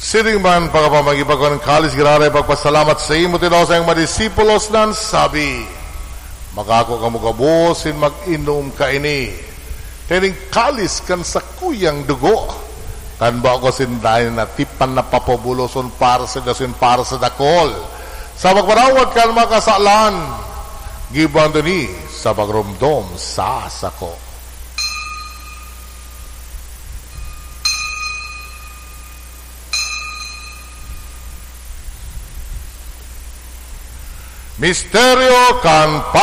Siring man pagpamagipag ng kalis graray pagpasalamat sa imo tinaw sa iyong madisipulos nan sabi, magako ka mugabusin mag-inom ka ini. Tining kalis kan sa kuyang dugo. Kan ba ako sindahin na tipan na papabuloson para sa dasin para sa dakol. Sa magparawad kan makasalan, gibando ni sa pagrumdom sa sako. Misteryo kan